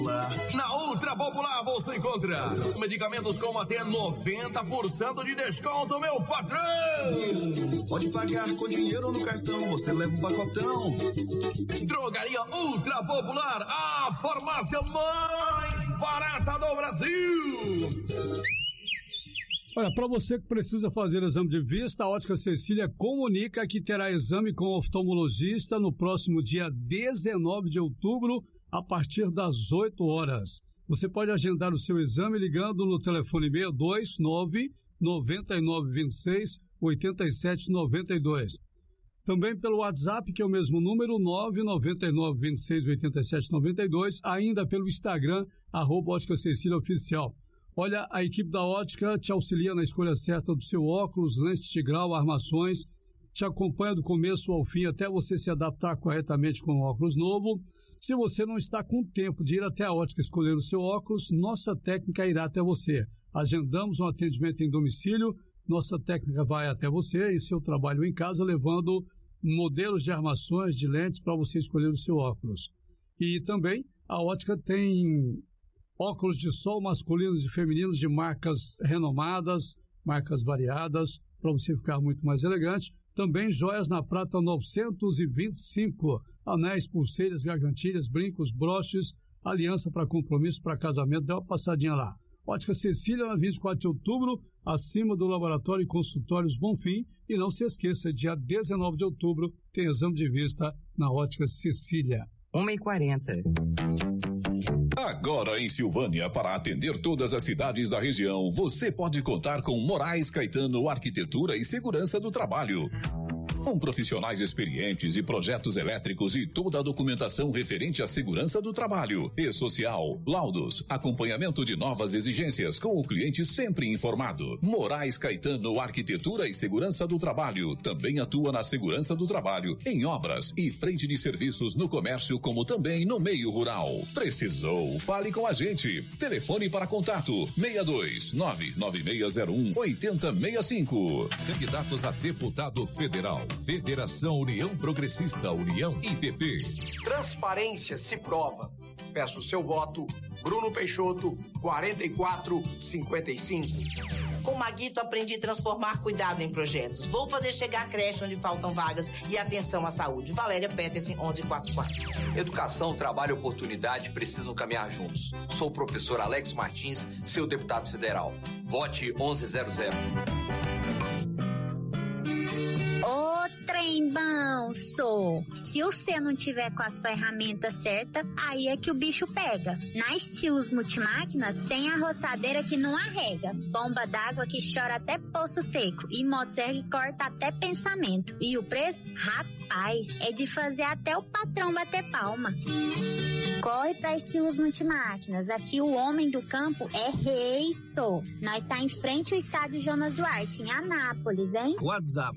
Na Ultra Popular você encontra medicamentos com até 90% de desconto, meu patrão! Pode pagar com dinheiro ou no cartão, você leva um pacotão. Drogaria Ultra Popular, a farmácia mais barata do Brasil! Olha, para você que precisa fazer exame de vista, a Ótica Cecília comunica que terá exame com o oftalmologista no próximo dia 19 de outubro, a partir das 8 horas. Você pode agendar o seu exame ligando no telefone 629-9926-8792. Também pelo WhatsApp, que é o mesmo número, 99926-8792, ainda pelo Instagram, @Ótica Cecília Oficial. Olha, a equipe da Ótica te auxilia na escolha certa do seu óculos, lentes de grau, armações, te acompanha do começo ao fim até você se adaptar corretamente com o óculos novo. Se você não está com tempo de ir até a Ótica escolher o seu óculos, nossa técnica irá até você. Agendamos um atendimento em domicílio, nossa técnica vai até você e seu trabalho em casa, levando modelos de armações, de lentes para você escolher o seu óculos. E também a Ótica tem óculos de sol masculinos e femininos de marcas renomadas, marcas variadas, para você ficar muito mais elegante. Também joias na prata 925, anéis, pulseiras, gargantilhas, brincos, broches, aliança para compromisso, para casamento. Dá uma passadinha lá. Ótica Cecília, na 24 de outubro, acima do Laboratório e Consultórios Bonfim. E não se esqueça, dia 19 de outubro tem exame de vista na Ótica Cecília. 1h40. Agora em Silvânia, para atender todas as cidades da região, você pode contar com Moraes Caetano Arquitetura e Segurança do Trabalho. Com profissionais experientes e projetos elétricos e toda a documentação referente à segurança do trabalho e social, laudos, acompanhamento de novas exigências com o cliente sempre informado. Moraes Caetano Arquitetura e Segurança do Trabalho também atua na segurança do trabalho, em obras e frente de serviços no comércio, como também no meio rural. Precisou? Fale com a gente. Telefone para contato 62996018065. Candidatos a deputado federal. Federação União Progressista, União IPP. Transparência se prova. Peço o seu voto. Bruno Peixoto, 4455. Com o Maguito aprendi a transformar cuidado em projetos. Vou fazer chegar a creche onde faltam vagas e atenção à saúde. Valéria Petersen, 1144. Educação, trabalho e oportunidade precisam caminhar juntos. Sou o professor Alex Martins, seu deputado federal. Vote 1100. Ô, trem bom, sou. Se você não tiver com as ferramentas certas, aí é que o bicho pega. Na Estilos Multimáquinas tem a roçadeira que não arrega, bomba d'água que chora até poço seco e motosserra que corta até pensamento. E o preço? Rapaz, é de fazer até o patrão bater palma. Corre pra Estilos Multimáquinas. Aqui o homem do campo é rei, sou. Nós tá em frente ao estádio Jonas Duarte, em Anápolis, hein? WhatsApp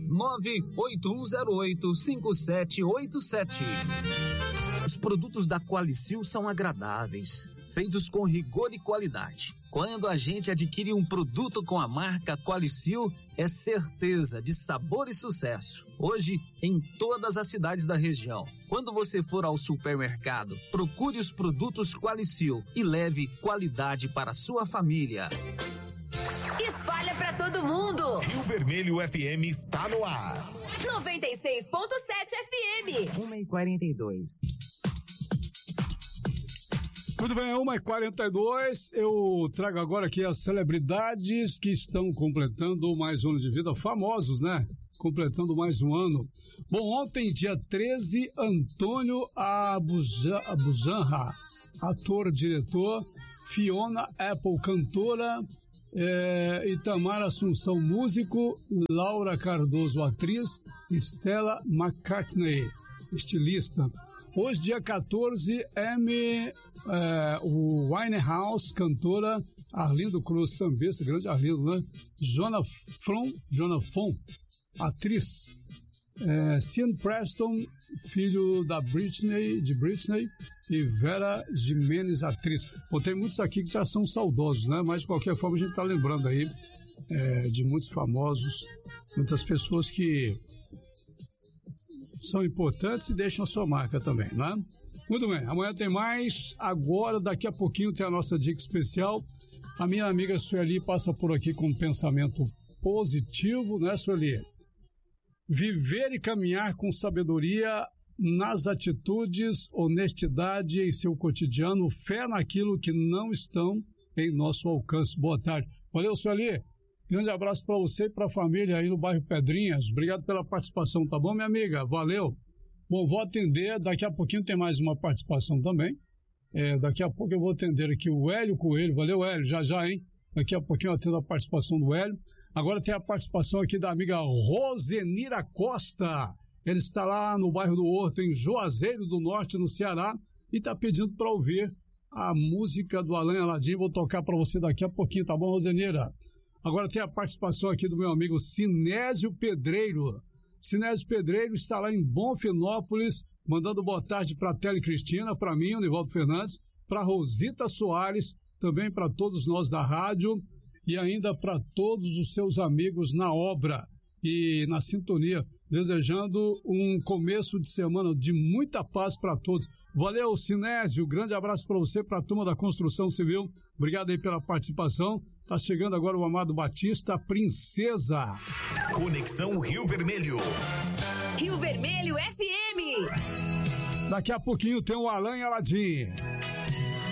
981085787. Os produtos da Qualicil são agradáveis, feitos com rigor e qualidade. Quando a gente adquire um produto com a marca Qualicil, é certeza de sabor e sucesso. Hoje, em todas as cidades da região. Quando você for ao supermercado, procure os produtos Qualicil e leve qualidade para a sua família. Espalha pra todo mundo. Rio Vermelho FM está no ar. 96.7 FM. 1h42. Muito bem, 1h42, eu trago agora aqui as celebridades que estão completando mais um ano de vida, famosos, né? Completando mais um ano. Bom, ontem, dia 13, Antônio Abujanra, ator, diretor, Fiona Apple, cantora, Itamar Assunção, músico, Laura Cardoso, atriz, Stella McCartney, estilista. Hoje, dia 14, o Winehouse, cantora, Arlindo Cruz, sambista, grande Arlindo, né? Jonafon, atriz. Sean Preston, filho da Britney, e Vera Jimenez, atriz. Bom, tem muitos aqui que já são saudosos, né? Mas de qualquer forma a gente está lembrando aí de muitos famosos, muitas pessoas que são importantes e deixam a sua marca também, né? Muito bem, amanhã tem mais. Agora, daqui a pouquinho, tem a nossa dica especial. A minha amiga Sueli passa por aqui com um pensamento positivo, né, Sueli? Viver e caminhar com sabedoria nas atitudes, honestidade em seu cotidiano, fé naquilo que não estão em nosso alcance. Boa tarde. Valeu, Sueli. Grande abraço para você e para a família aí no bairro Pedrinhas. Obrigado pela participação, tá bom, minha amiga? Valeu. Bom, vou atender. Daqui a pouquinho tem mais uma participação também. Daqui a pouco eu vou atender aqui o Hélio Coelho. Valeu, Hélio. Já, hein? Daqui a pouquinho eu atendo a participação do Hélio. Agora tem a participação aqui da amiga Rosenira Costa. Ele está lá no bairro do Horto, em Juazeiro do Norte, no Ceará, e está pedindo para ouvir a música do Alain Aladim. Vou tocar para você daqui a pouquinho, tá bom, Rosenira? Agora tem a participação aqui do meu amigo Sinésio Pedreiro. Sinésio Pedreiro está lá em Bonfinópolis, mandando boa tarde para a Tele Cristina, para mim, o Nivaldo Fernandes, para Rosita Soares, também para todos nós da rádio e ainda para todos os seus amigos na obra e na sintonia, desejando um começo de semana de muita paz para todos. Valeu, Sinésio, grande abraço para você, para a turma da Construção Civil. Obrigado aí pela participação. Tá chegando agora o Amado Batista, Princesa. Conexão Rio Vermelho. Rio Vermelho FM. Daqui a pouquinho tem o Alain Aladim.